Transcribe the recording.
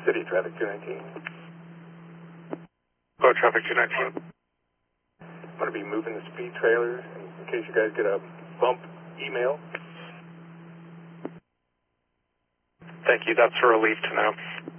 City, traffic 219. Go traffic 219. I'm going to be moving the speed trailers in case you guys get a bump email. Thank you. That's a relief to know.